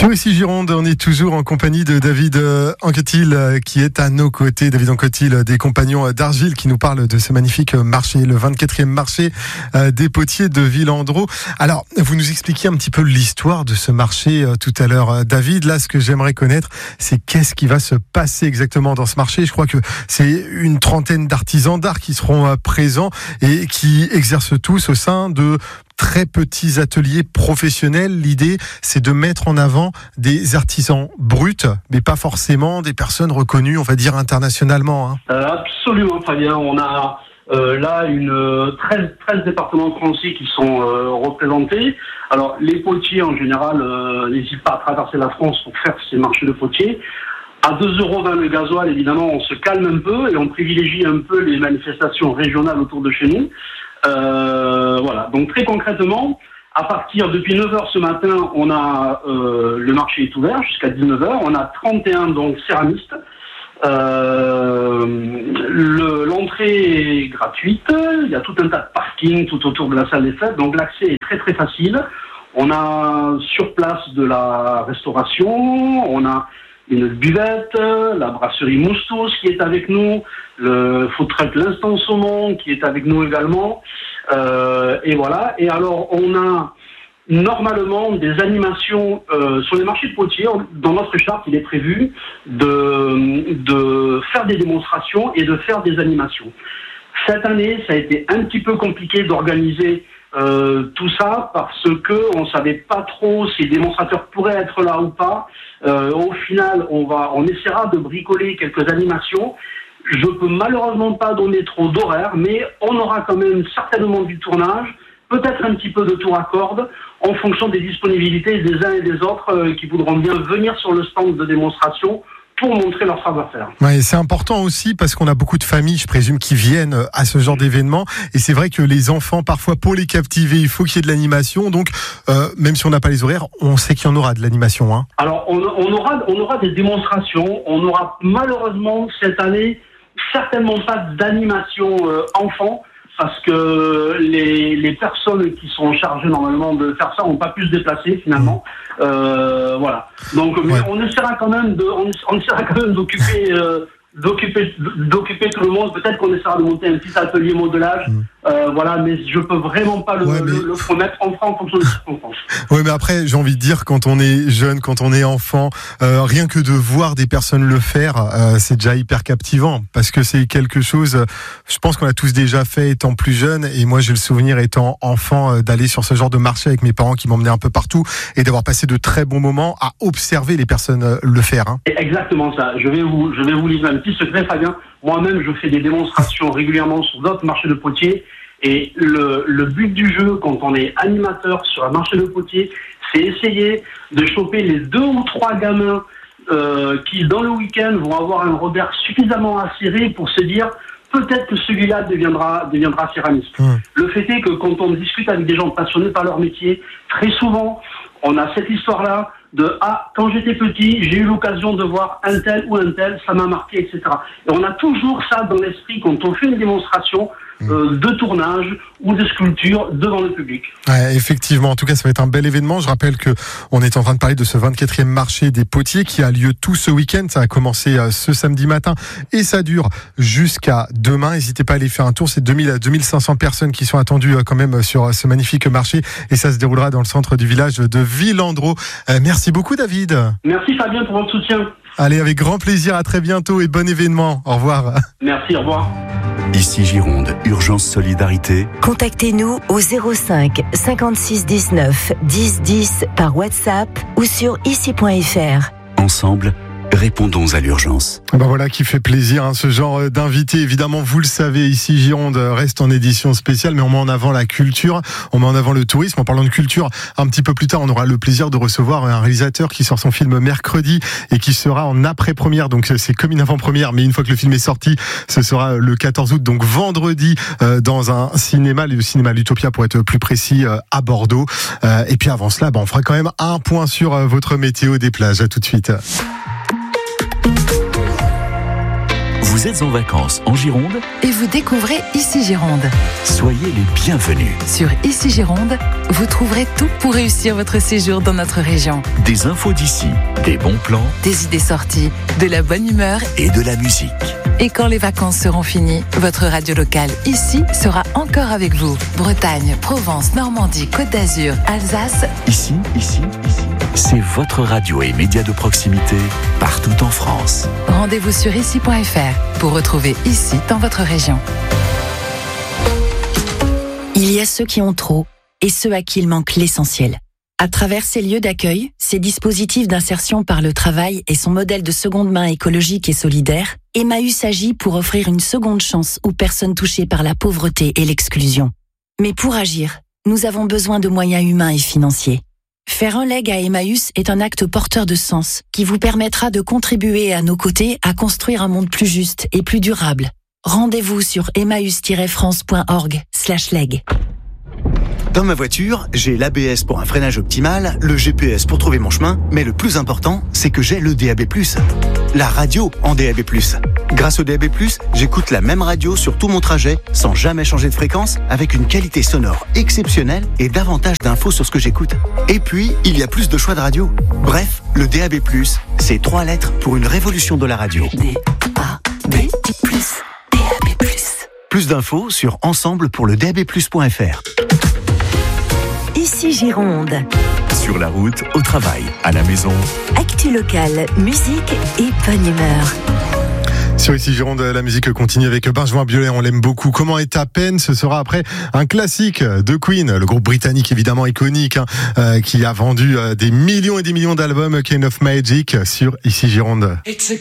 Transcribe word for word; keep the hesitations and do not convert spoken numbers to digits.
Sur Ici Gironde, on est toujours en compagnie de David Anquetil qui est à nos côtés. David Anquetil des Compagnons d'Argile qui nous parle de ce magnifique marché, le vingt-quatrième marché des potiers de Villandreau. Alors, vous nous expliquiez un petit peu l'histoire de ce marché tout à l'heure, David. Là, ce que j'aimerais connaître, c'est qu'est-ce qui va se passer exactement dans ce marché. Je crois que c'est une trentaine d'artisans d'art qui seront présents et qui exercent tous au sein de très petits ateliers professionnels. L'idée, c'est de mettre en avant des artisans bruts, mais pas forcément des personnes reconnues, on va dire, internationalement. Hein. Euh, absolument, Fabien. On a euh, là une treize, treize départements français qui sont euh, représentés. Alors, les potiers, en général, euh, n'hésitent pas à traverser la France pour faire ces marchés de potiers. À deux euros vingt le gasoil, évidemment, on se calme un peu et on privilégie un peu les manifestations régionales autour de chez nous. Euh, voilà. Donc très concrètement, à partir depuis neuf heures ce matin, on a euh, le marché est ouvert jusqu'à dix-neuf heures. On a trente et un donc céramistes. Euh, le, l'entrée est gratuite. Il y a tout un tas de parking tout autour de la salle des fêtes. Donc l'accès est très très facile. On a sur place de la restauration. On a une buvette, la brasserie Moustos qui est avec nous, le food truck L'Instant Saumon qui est avec nous également, euh, et voilà. Et alors on a normalement des animations euh, sur les marchés de potiers. Dans notre charte, il est prévu de, de faire des démonstrations et de faire des animations. Cette année, ça a été un petit peu compliqué d'organiser Euh, tout ça parce que on savait pas trop si les démonstrateurs pourraient être là ou pas. Euh, au final, on va, on essaiera de bricoler quelques animations. Je peux malheureusement pas donner trop d'horaires, mais on aura quand même certainement du tournage, peut-être un petit peu de tour à cordes, en fonction des disponibilités des uns et des autres euh, qui voudront bien venir sur le stand de démonstration pour montrer leur savoir-faire. Ouais, c'est important aussi parce qu'on a beaucoup de familles, je présume, qui viennent à ce genre d'événement. Et c'est vrai que les enfants, parfois, pour les captiver, il faut qu'il y ait de l'animation. Donc, euh, même si on n'a pas les horaires, on sait qu'il y en aura de l'animation. Hein. Alors, on, on aura, on aura des démonstrations. On aura malheureusement cette année certainement pas d'animation euh, enfant. Parce que les, les personnes qui sont chargées normalement de faire ça n'ont pas pu se déplacer finalement. Euh, voilà. Donc mais ouais. on essaiera quand même de, on, on essaiera quand même d'occuper, euh, d'occuper, d'occuper tout le monde. Peut-être qu'on essaiera de monter un petit atelier modelage. Mmh. Euh, voilà, mais je peux vraiment pas le, ouais, mais... le, le promettre en France en fonction des circonstances. Oui, mais après, j'ai envie de dire, quand on est jeune, quand on est enfant, euh, rien que de voir des personnes le faire, euh, c'est déjà hyper captivant, parce que c'est quelque chose, euh, je pense qu'on a tous déjà fait étant plus jeune, et moi j'ai le souvenir étant enfant euh, d'aller sur ce genre de marché avec mes parents qui m'emmenaient un peu partout, et d'avoir passé de très bons moments à observer les personnes euh, le faire. Hein. Exactement ça. Je vais vous, je vais vous livrer un petit secret, Fabien. Moi-même, je fais des démonstrations régulièrement sur d'autres marchés de potiers. Et le, le but du jeu, quand on est animateur sur un marché de potier, c'est essayer de choper les deux ou trois gamins euh, qui, dans le week-end, vont avoir un regard suffisamment acéré pour se dire peut-être que celui-là deviendra, deviendra céramiste. Mmh. Le fait est que quand on discute avec des gens passionnés par leur métier, très souvent, on a cette histoire-là de « Ah, quand j'étais petit, j'ai eu l'occasion de voir un tel ou un tel, ça m'a marqué, et cetera » Et on a toujours ça dans l'esprit quand on fait une démonstration euh, de tournage ou de sculpture devant le public. Ouais, effectivement, en tout cas, ça va être un bel événement. Je rappelle que on est en train de parler de ce vingt-quatrième marché des potiers qui a lieu tout ce week-end. Ça a commencé euh, ce samedi matin et ça dure jusqu'à demain. N'hésitez pas à aller faire un tour. C'est deux mille à deux mille cinq cents personnes qui sont attendues euh, quand même sur euh, ce magnifique marché et ça se déroulera dans le centre du village de Villandreau. Euh, merci beaucoup, David. Merci, Fabien, pour votre soutien. Allez, avec grand plaisir. À très bientôt et bon événement. Au revoir. Merci, au revoir. Ici Gironde, Urgence Solidarité. Contactez-nous au zéro cinq cinquante-six dix-neuf dix dix par WhatsApp ou sur ici point f r. Ensemble, répondons à l'urgence. Ben voilà qui fait plaisir, hein, ce genre d'invité. Évidemment, vous le savez, ici Gironde reste en édition spéciale, mais on met en avant la culture, on met en avant le tourisme. En parlant de culture, un petit peu plus tard, on aura le plaisir de recevoir un réalisateur qui sort son film mercredi et qui sera en après-première. Donc c'est comme une avant-première, mais une fois que le film est sorti, ce sera le quatorze août, donc vendredi, euh, dans un cinéma, le cinéma L'Utopia pour être plus précis, euh, à Bordeaux. Euh, et puis avant cela, ben, on fera quand même un point sur euh, votre météo des plages. À tout de suite. Vous êtes en vacances en Gironde? Et vous découvrez Ici Gironde. Soyez les bienvenus. Sur Ici Gironde, vous trouverez tout pour réussir votre séjour dans notre région. Des infos d'ici, des bons plans, des idées sorties, de la bonne humeur et de la musique. Et quand les vacances seront finies, votre radio locale ici sera encore avec vous. Bretagne, Provence, Normandie, Côte d'Azur, Alsace. Ici, ici, ici. C'est votre radio et média de proximité partout en France. Rendez-vous sur ici point f r pour retrouver Ici dans votre région. Il y a ceux qui ont trop et ceux à qui il manque l'essentiel. À travers ces lieux d'accueil, ces dispositifs d'insertion par le travail et son modèle de seconde main écologique et solidaire, Emmaüs agit pour offrir une seconde chance aux personnes touchées par la pauvreté et l'exclusion. Mais pour agir, nous avons besoin de moyens humains et financiers. Faire un leg à Emmaüs est un acte porteur de sens qui vous permettra de contribuer à nos côtés à construire un monde plus juste et plus durable. Rendez-vous sur emmaüs tiret france point org slash leg. Dans ma voiture, j'ai l'A B S pour un freinage optimal, le G P S pour trouver mon chemin, mais le plus important, c'est que j'ai le D A B plus. La radio en D A B plus. Grâce au D A B plus, j'écoute la même radio sur tout mon trajet, sans jamais changer de fréquence, avec une qualité sonore exceptionnelle et davantage d'infos sur ce que j'écoute. Et puis, il y a plus de choix de radio. Bref, le D A B plus, c'est trois lettres pour une révolution de la radio. D A B plus. D A B plus. Plus d'infos sur ensemble pour le d a b plus point f r. Ici Gironde. Sur la route, au travail, à la maison. Actu locale, musique et bonne humeur. Sur Ici Gironde, la musique continue avec Benjamin Biolay, on l'aime beaucoup. Comment est ta peine? Ce sera après un classique de Queen, le groupe britannique évidemment iconique, hein, euh, qui a vendu euh, des millions et des millions d'albums, Kind of Magic, sur Ici Gironde. It's a